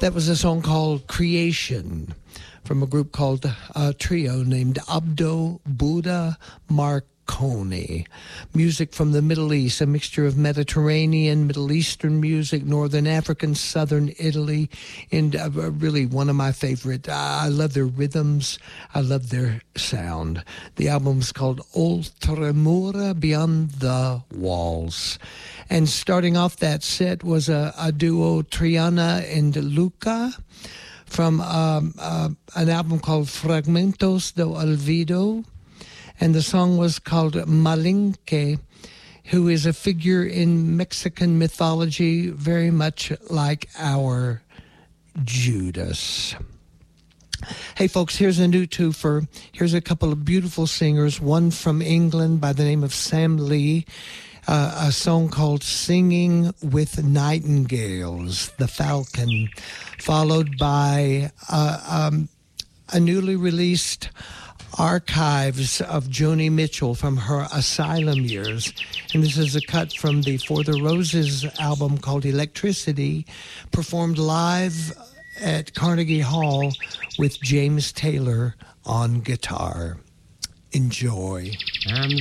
That was a song called Creation from a group called Trio named Abdo Buddha Marconi. Music from the Middle East, a mixture of Mediterranean, Middle Eastern music, Northern African, Southern Italy, and really one of my favorite. I love their rhythms. I love their sound. The album's called Oltremura, Beyond the Walls. And starting off that set was a duo, Triana and Luca, from an album called Fragmentos do Olvido. And the song was called Malinke, who is a figure in Mexican mythology very much like our Judas. Hey, folks, here's a new twofer. Here's a couple of beautiful singers, one from England by the name of Sam Lee, a song called Singing with Nightingales, The Falcon, followed by a newly released archives of Joni Mitchell from her Asylum years. And this is a cut from the For the Roses album called Electricity, performed live at Carnegie Hall with James Taylor on guitar. Enjoy.